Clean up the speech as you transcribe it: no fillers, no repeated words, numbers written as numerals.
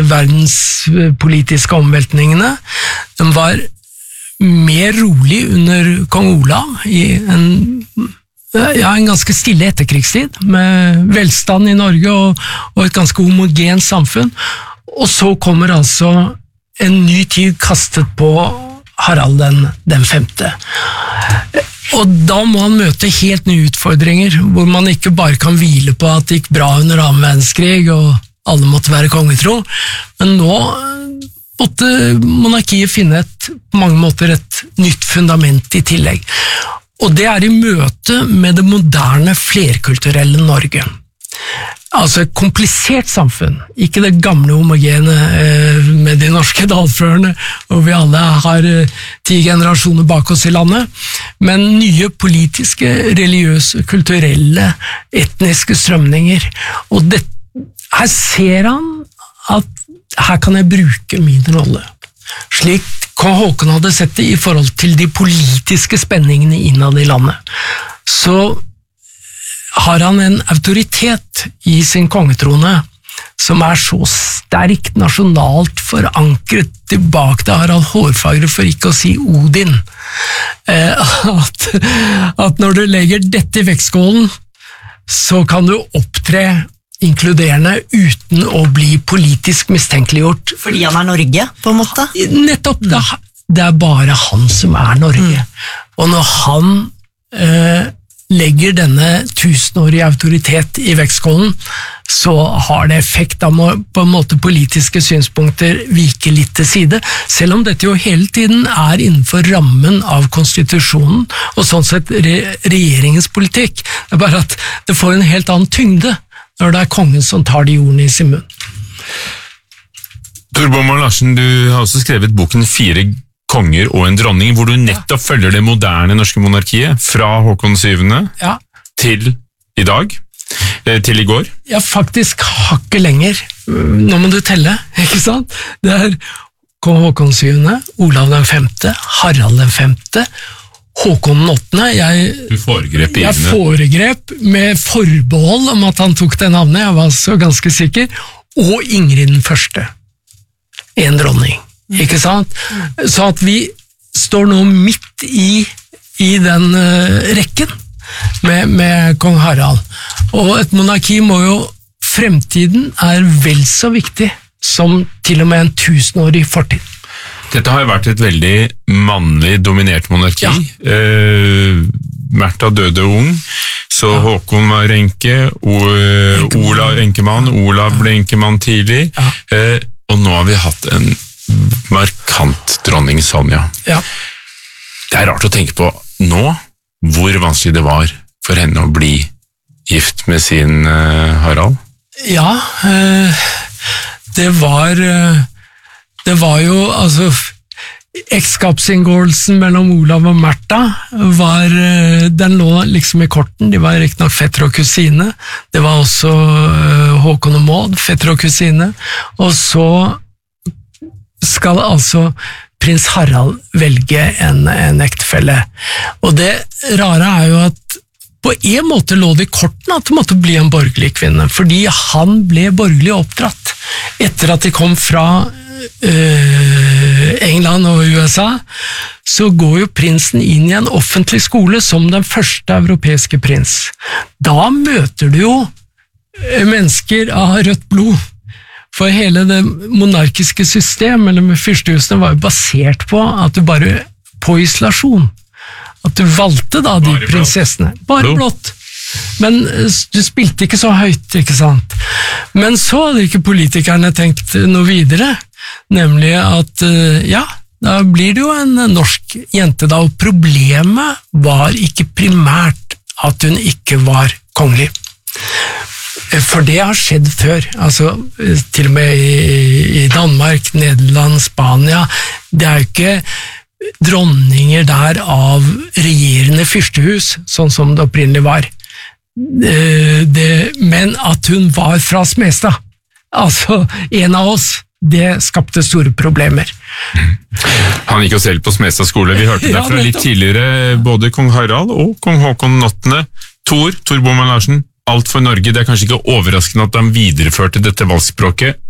verdenspolitiske omveltningene. Den var mer rolig under kong Olav i en ganske stille etterkrigstid, med velstand i Norge og et ganske homogent samfunn. Og så kommer altså en ny tid kastet på Harald den 5. Og da må han møte helt nye utfordringer, hvor man ikke bare kan hvile på at det gikk bra under 2. verdenskrig, og alle måtte være kongetro, men nå måtte monarkiet finne på mange måter et nytt fundament i tillegg. Og det i møte med det moderne, flerkulturelle Norge. Altså et komplisert samfunn, ikke det gamle homogene med de norske dalførene, og vi alle har 10 generasjoner bak oss i landet, men nye politiske, religiøse, kulturelle, etniske strømninger. Og her ser han at her kan jeg bruke min rolle. Slik kong Håkon hadde sett det i forhold til de politiske spenningene innad i landet. Så har han en autoritet i sin kongetrone som så sterkt nasjonalt forankret tilbake til Harald Hårfagre, for ikke å si Odin, at når du legger dette i vektskålen, så kan du opptre inkluderende uten å bli politisk mistenkeliggjort. Fordi han Norge, på en måte? Nettopp, det bare han som Norge. Og når han legger denne 1000-årige autoritet i vektskålen, så har det effekt. Da må på en måte politiske synspunkter vike litt til side, selv om dette jo hele tiden innenfor rammen av konstitusjonen, og sånn sett regjeringens politikk. Det bare at det får en helt annen tyngde når det kongen som tar de ordene i sin munn. Tor Boman Larsen, du har også skrevet boken 4 konger og en dronning, hvor du nettopp følger det moderne norske monarkiet, fra Håkon 7. Til i dag, til i går. Ja, faktisk hakket lenger. Nå må du telle, ikke sant? Det kong Håkon 7., Olav den 5., Harald den 5., Håkon den 8. Du foregrep i Jeg foregrep med forbehold om at han tok det navnet, jeg var så ganske sikker, og Ingrid den 1. En dronning. Ikke sant? Så at vi står nå midt i den rekken med kong Harald. Og et monarki må jo, fremtiden vel så viktig som til og med en 1000-årig fortid. Dette har jo vært et veldig mannlig dominert monarki. Ja. Märtha døde ung, så Håkon var enke, Olav enkemann, Olav ble enkemann tidlig, og nå har vi hatt en markant dronning Sonja. Ja. Det rart å tenke på nå, hvor vanskelig det var for henne å bli gift med sin Harald. Ja, det var jo, altså, ekteskapsinngåelsen mellom Olav og Märtha den lå liksom i korten. De var riktig nok fetter og kusine. Det var også Håkon og Maud, fetter og kusine. Og så skal altså prins Harald velge en ektefelle. Og det rare jo at på en måte lå det i korten at det måtte bli en borgerlig kvinne, fordi han ble borgerlig oppdratt. Etter at de kom fra England og USA, så går jo prinsen inn i en offentlig skole som den første europeiske prins. Da møter du jo mennesker av rødt blod. For hele det monarkiske system, eller med fyrstehusene, var jo basert på at du bare, på isolasjon, at du valgte da de prinsessene. Bare blått. Men du spilte ikke så høyt, ikke sant? Men så hadde ikke politikerne tenkt noe videre, nemlig at, da blir det jo en norsk jente da, og problemet var ikke primært at hun ikke var kongelig. For det har skjedd før, altså til og med i Danmark, Nederland, Spania. Det jo ikke dronninger der av regjerende fyrstehus, sånn som det opprinnelig var. Men at hun var fra Smestad, altså en av oss, det skapte store problemer. Han gikk jo selv på Smestad skole, vi hørte det fra litt tidligere, både kong Harald og kong Håkon 8. Tor Boman Larsen, Alt for Norge. Det kanskje ikke overraskende at han videreførte dette valgspråket